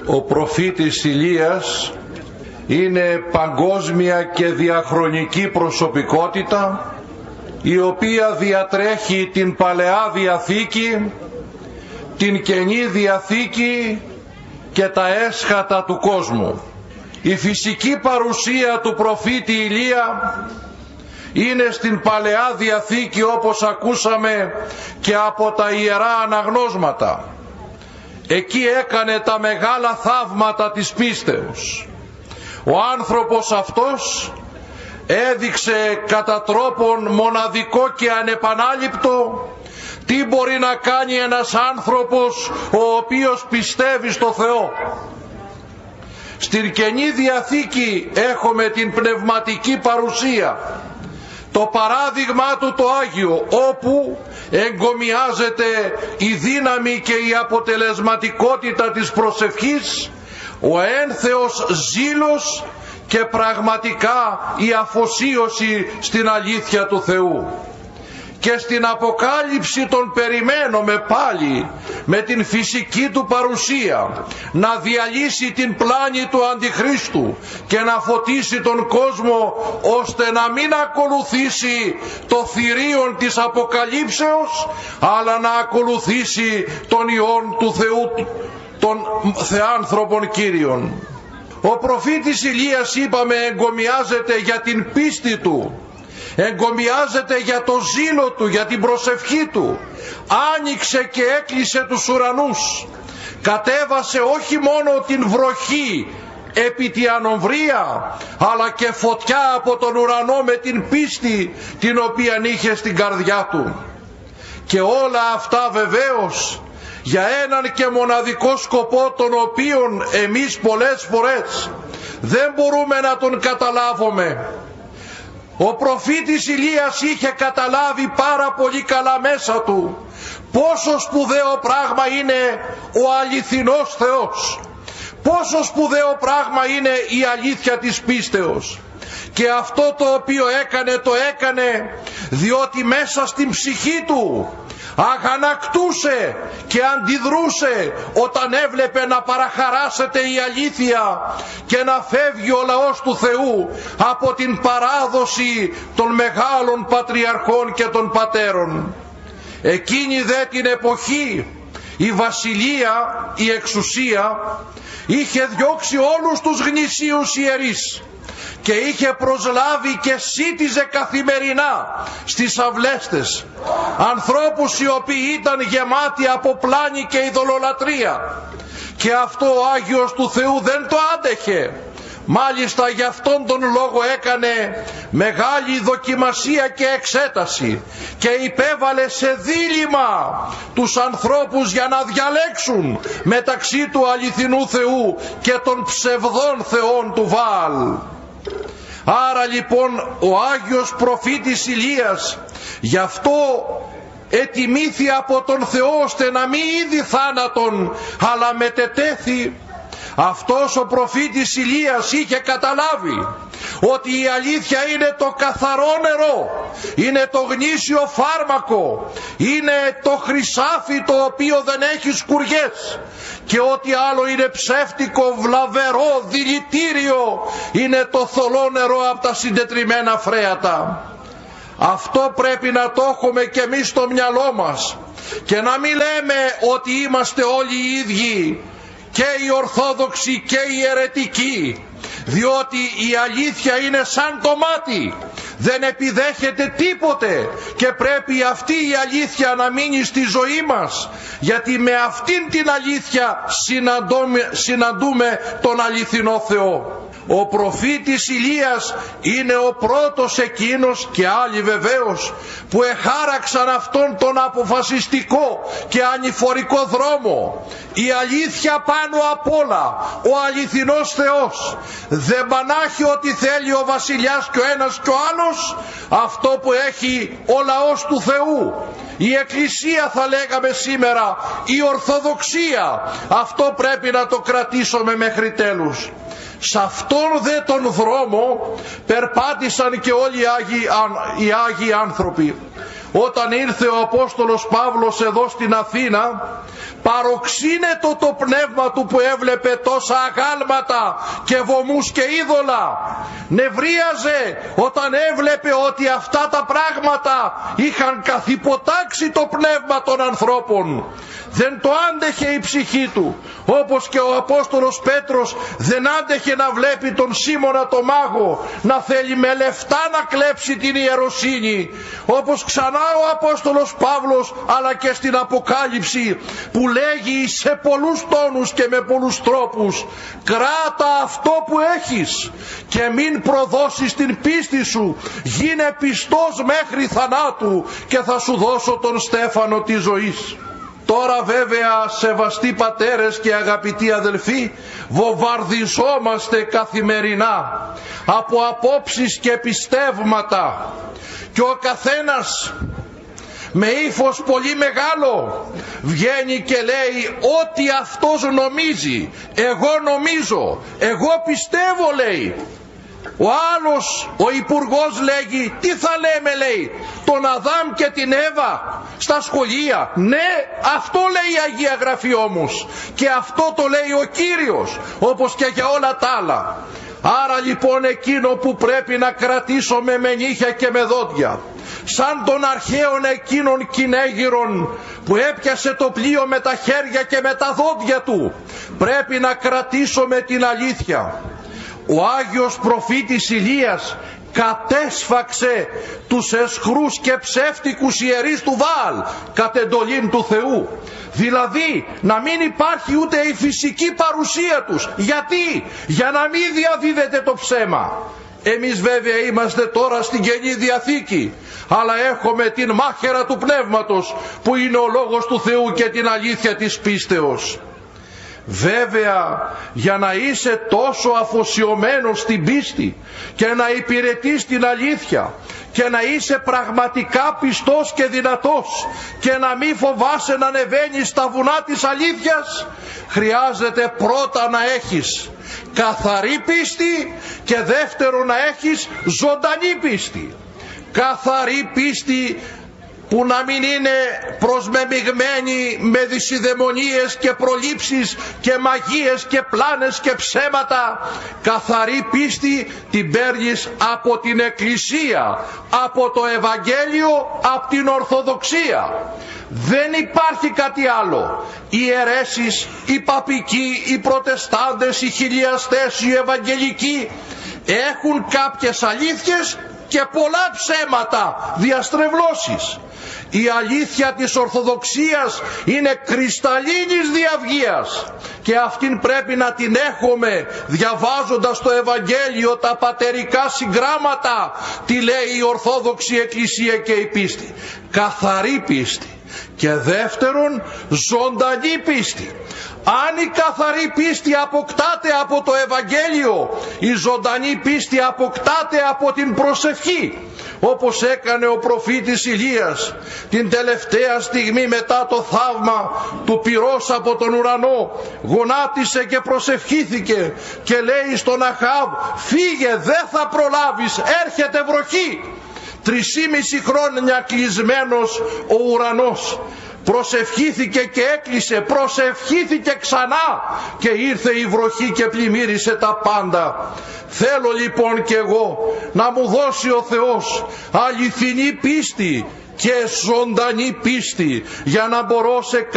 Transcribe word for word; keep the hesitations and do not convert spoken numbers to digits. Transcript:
Ο προφήτης Ηλίας είναι παγκόσμια και διαχρονική προσωπικότητα, η οποία διατρέχει την Παλαιά Διαθήκη, την Καινή Διαθήκη και τα έσχατα του κόσμου. Η φυσική παρουσία του προφήτη Ηλία είναι στην Παλαιά Διαθήκη, όπως ακούσαμε και από τα Ιερά Αναγνώσματα. Εκεί έκανε τα μεγάλα θαύματα της πίστεως. Ο άνθρωπος αυτός έδειξε κατά τρόπον μοναδικό και ανεπανάληπτο τι μπορεί να κάνει ένας άνθρωπος ο οποίος πιστεύει στο Θεό. Στην Καινή Διαθήκη έχουμε την πνευματική παρουσία, το παράδειγμα του το Άγιο, όπου εγκομιάζεται η δύναμη και η αποτελεσματικότητα της προσευχής, ο ένθεος ζήλος και πραγματικά η αφοσίωση στην αλήθεια του Θεού. Και στην Αποκάλυψη τον περιμένουμε πάλι με την φυσική του παρουσία να διαλύσει την πλάνη του Αντιχρίστου και να φωτίσει τον κόσμο, ώστε να μην ακολουθήσει το θηρίον της Αποκαλύψεως, αλλά να ακολουθήσει τον Υιόν του Θεού, των Θεάνθρωπων Κύριων. Ο προφήτης Ηλίας, είπαμε, εγκομιάζεται για την πίστη του, εγκομιάζεται για το ζήλο του, για την προσευχή του. Άνοιξε και έκλεισε τους ουρανούς, κατέβασε όχι μόνο την βροχή επί τη ανομβρία, αλλά και φωτιά από τον ουρανό με την πίστη την οποία είχε στην καρδιά του. Και όλα αυτά βεβαίως για έναν και μοναδικό σκοπό, τον οποίον εμείς πολλές φορές δεν μπορούμε να τον καταλάβουμε. Ο προφήτης Ηλίας είχε καταλάβει πάρα πολύ καλά μέσα του πόσο σπουδαίο πράγμα είναι ο αληθινός Θεός, πόσο σπουδαίο πράγμα είναι η αλήθεια της πίστεως. Και αυτό το οποίο έκανε, το έκανε διότι μέσα στην ψυχή του αγανακτούσε και αντιδρούσε όταν έβλεπε να παραχαράσεται η αλήθεια και να φεύγει ο λαός του Θεού από την παράδοση των μεγάλων πατριαρχών και των πατέρων. Εκείνη δε την εποχή η βασιλεία, η εξουσία, είχε διώξει όλους τους γνησίους ιερείς και είχε προσλάβει και σύτιζε καθημερινά στις αυλές ανθρώπους οι οποίοι ήταν γεμάτοι από πλάνη και ειδωλολατρεία, και αυτό ο Άγιος του Θεού δεν το άντεχε. Μάλιστα γι' αυτόν τον λόγο έκανε μεγάλη δοκιμασία και εξέταση και υπέβαλε σε δίλημμα τους ανθρώπους για να διαλέξουν μεταξύ του αληθινού Θεού και των ψευδών θεών του Βαάλ. Άρα λοιπόν ο Άγιος προφήτης Ηλίας γι' αυτό ετιμήθη από τον Θεό, ώστε να μην είδει θάνατον αλλά μετετέθη. Αυτός ο προφήτης Ηλίας είχε καταλάβει ότι η αλήθεια είναι το καθαρό νερό, είναι το γνήσιο φάρμακο, είναι το χρυσάφι το οποίο δεν έχει σκουριές, και ό,τι άλλο είναι ψεύτικο, βλαβερό, δηλητήριο είναι το θολό νερό από τα συντετριμμένα φρέατα. Αυτό πρέπει να το έχουμε και εμείς στο μυαλό μας και να μην λέμε ότι είμαστε όλοι οι ίδιοι, και οι Ορθόδοξοι και οι αιρετικοί, διότι η αλήθεια είναι σαν το μάτι, δεν επιδέχεται τίποτε και πρέπει αυτή η αλήθεια να μείνει στη ζωή μας, γιατί με αυτήν την αλήθεια συναντούμε, συναντούμε τον αληθινό Θεό. Ο προφήτης Ηλίας είναι ο πρώτος εκείνος, και άλλοι βεβαίως, που εχάραξαν αυτόν τον αποφασιστικό και ανηφορικό δρόμο. Η αλήθεια πάνω απ' όλα, ο αληθινός Θεός. Δεν πανάχει ότι θέλει ο βασιλιάς και ο ένας και ο άλλος, αυτό που έχει ο λαός του Θεού. Η Εκκλησία, θα λέγαμε σήμερα, η Ορθοδοξία, αυτό πρέπει να το κρατήσουμε μέχρι τέλους. Σε αυτόν δε τον δρόμο περπάτησαν και όλοι οι Άγιοι, οι Άγιοι άνθρωποι. όταν ήρθε ο Απόστολος Παύλος εδώ στην Αθήνα, παροξύνετο το πνεύμα του που έβλεπε τόσα αγάλματα και βωμούς και είδωλα. Νευρίαζε όταν έβλεπε ότι αυτά τα πράγματα είχαν καθυποτάξει το πνεύμα των ανθρώπων. Δεν το άντεχε η ψυχή του, όπως και ο Απόστολος Πέτρος δεν άντεχε να βλέπει τον Σίμωνα το μάγο να θέλει με λεφτά να κλέψει την ιεροσύνη, όπως ξανά ο Απόστολος Παύλος, αλλά και στην Αποκάλυψη που λέγει σε πολλούς τόνους και με πολλούς τρόπους: κράτα αυτό που έχεις και μην προδώσεις την πίστη σου, γίνε πιστός μέχρι θανάτου και θα σου δώσω τον στέφανο της ζωής. Τώρα βέβαια, σεβαστοί πατέρες και αγαπητοί αδελφοί, βομβαρδιζόμαστε καθημερινά από απόψεις και πιστεύματα και ο καθένας με ύφος πολύ μεγάλο βγαίνει και λέει ό,τι αυτός νομίζει. Εγώ νομίζω, εγώ πιστεύω, λέει. Ο άλλος, ο υπουργός, λέγει τι θα λέμε, λέει, τον Αδάμ και την Εύα στα σχολεία. Ναι, αυτό λέει η Αγία Γραφή όμως, και αυτό το λέει ο Κύριος, όπως και για όλα τα άλλα. Άρα λοιπόν εκείνο που πρέπει να κρατήσουμε με νύχια και με δόντια, σαν τον αρχαίον εκείνον κυνέγυρον που έπιασε το πλοίο με τα χέρια και με τα δόντια του, πρέπει να κρατήσουμε την αλήθεια. Ο Άγιος προφήτης Ηλίας κατέσφαξε τους εσχρούς και ψεύτικους ιερείς του Βαάλ κατ' εντολήν του Θεού. Δηλαδή να μην υπάρχει ούτε η φυσική παρουσία τους. Γιατί? Για να μην διαδίδεται το ψέμα. Εμείς βέβαια είμαστε τώρα στην Καινή Διαθήκη, αλλά έχουμε την μάχαιρα του Πνεύματος που είναι ο Λόγος του Θεού και την αλήθεια της πίστεως. Βέβαια, για να είσαι τόσο αφοσιωμένος στην πίστη και να υπηρετείς την αλήθεια και να είσαι πραγματικά πιστός και δυνατός και να μην φοβάσαι να ανεβαίνεις στα βουνά της αλήθειας, χρειάζεται πρώτα να έχεις καθαρή πίστη και δεύτερο να έχεις ζωντανή πίστη. Καθαρή πίστη που να μην είναι προσμεμιγμένη με δυσιδαιμονίες και προλήψεις και μαγείες και πλάνες και ψέματα. Καθαρή πίστη την παίρνεις από την Εκκλησία, από το Ευαγγέλιο, από την Ορθοδοξία. Δεν υπάρχει κάτι άλλο. Οι αιρέσεις, οι παπικοί, οι προτεστάντες, οι χιλιαστές, οι ευαγγελικοί έχουν κάποιες αλήθειες και πολλά ψέματα, διαστρεβλώσεις. Η αλήθεια της Ορθοδοξίας είναι κρυσταλλίνης διαυγείας και αυτήν πρέπει να την έχουμε διαβάζοντας το Ευαγγέλιο, τα πατερικά συγγράμματα, τι λέει η Ορθόδοξη Εκκλησία και η πίστη. Καθαρή πίστη. Και δεύτερον, ζωντανή πίστη. Αν η καθαρή πίστη αποκτάται από το Ευαγγέλιο, η ζωντανή πίστη αποκτάται από την προσευχή, όπως έκανε ο προφήτης Ηλίας την τελευταία στιγμή μετά το θαύμα του πυρός από τον ουρανό. Γονάτισε και προσευχήθηκε και λέει στον Αχάβ: φύγε, δεν θα προλάβεις, έρχεται βροχή. Τρισήμιση χρόνια κλεισμένος ο ουρανός. Προσευχήθηκε και έκλεισε, προσευχήθηκε ξανά και ήρθε η βροχή και πλημμύρισε τα πάντα. Θέλω λοιπόν και εγώ να μου δώσει ο Θεός αληθινή πίστη και ζωντανή πίστη για να μπορώ σε